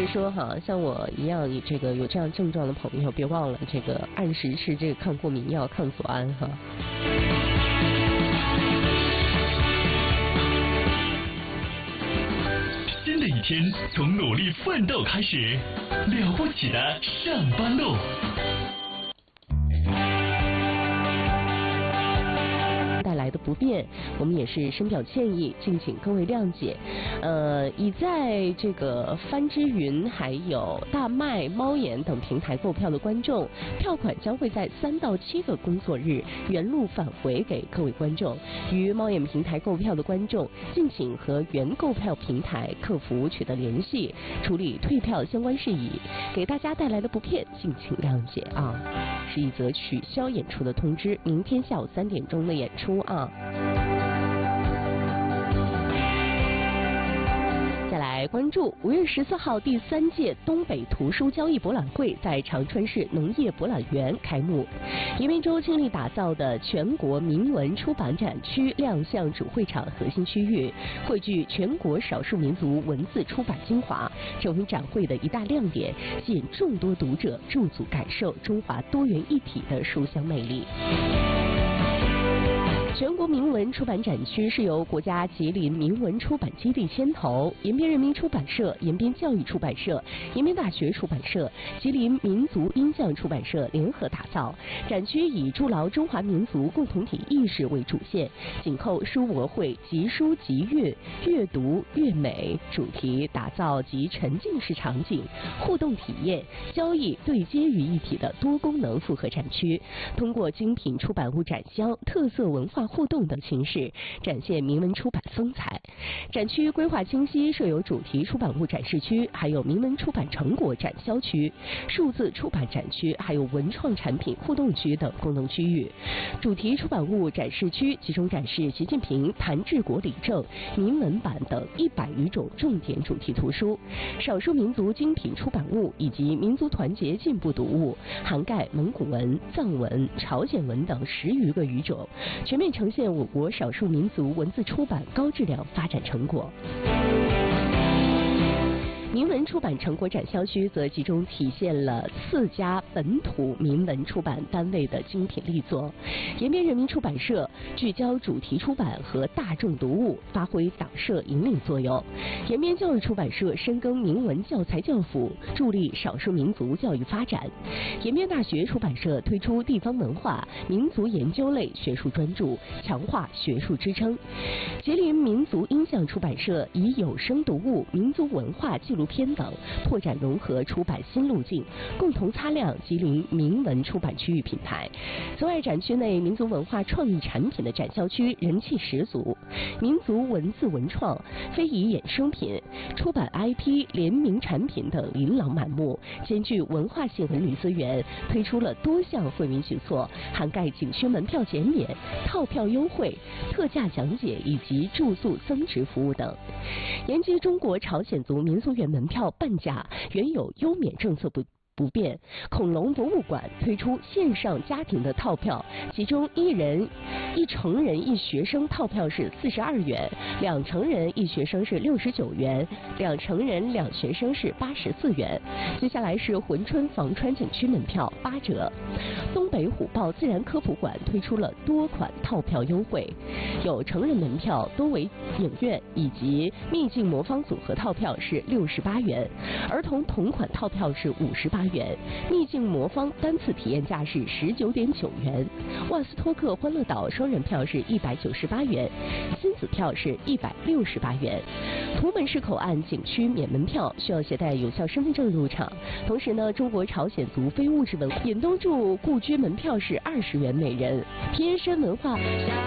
说哈，像我一样有这样症状的朋友，别忘了按时吃抗过敏药抗组胺哈。 新的一天从努力奋斗开始，了不起的上班路。 带来的不便，我们也是深表歉意，敬请各位谅解。已在翻之云还有大麦、猫眼等平台购票的观众，票款将会在3到7个工作日原路返回给各位观众。于猫眼平台购票的观众，敬请和原购票平台客服取得联系，处理退票相关事宜。给大家带来的不便，敬请谅解啊！是一则取消演出的通知，明天下午3点钟的演出啊。再来关注5月14号第3届东北图书交易博览会在长春市农业博览园开幕。严明洲倾力打造的全国民文出版展区亮相主会场核心区域，汇聚全国少数民族文字出版精华，成为展会的一大亮点，吸引众多读者驻足感受中华多元一体的书香魅力。全国民文出版展区是由国家吉林民文出版基地牵头，延边人民出版社、延边教育出版社、延边大学出版社、吉林民族音像出版社联合打造。展区以筑牢中华民族共同体意识为主线，紧扣书博会集书集阅、阅读阅美主题，打造集沉浸式场景、互动体验、交易对接于一体的多功能复合展区。通过精品出版物展销、特色文化互动等形式，展现民文出版风采。展区规划清晰，设有主题出版物展示区，还有民文出版成果展销区、数字出版展区，还有文创产品互动区等功能区域。主题出版物展示区集中展示习近平、谭志国理政、民文版等100余种重点主题图书，少数民族精品出版物以及民族团结进步读物，涵盖蒙古文、藏文、朝鲜文等10余个语种，全面呈现我国少数民族文字出版高质量发展成果。民文出版成果展销区则集中体现了4家本土民文出版单位的精品力作。延边人民出版社聚焦主题出版和大众读物，发挥党社引领作用；延边教育出版社深耕民文教材教辅，助力少数民族教育发展；延边大学出版社推出地方文化、民族研究类学术专著，强化学术支撑；吉林民族音像出版社以有声读物、民族文化纪录片等拓展融合出版新路径，共同擦亮吉林民文出版区域品牌。此外，展区内民族文化创意产品的展销区人气十足，民族文字文创、非遗衍生品、出版 IP 联名产品等琳琅满目，兼具文化性文旅资源，推出了多项惠民举措，涵盖景区门票减免、套票优惠、特价讲解以及住宿增值服务等。延吉中国朝鲜族民俗园门票半价原有优免政策不变，恐龙博物馆推出线上家庭的套票，其中一成人一学生套票是42元，2成人一学生是69元，2成人2学生是84元。接下来是珲春房川景区门票8折。东北虎豹自然科普馆推出了多款套票优惠，有成人门票多维影院以及秘境魔方组合套票是68元，儿童同款套票是58元，秘境魔方单次体验价是19.9元，万斯托克欢乐岛双人票是198元，亲子票是168元。图门市口岸景区免门票，需要携带有效身份证入场。同时呢，中国朝鲜族非物质文化引东柱故居门票是20元每人，偏山文化。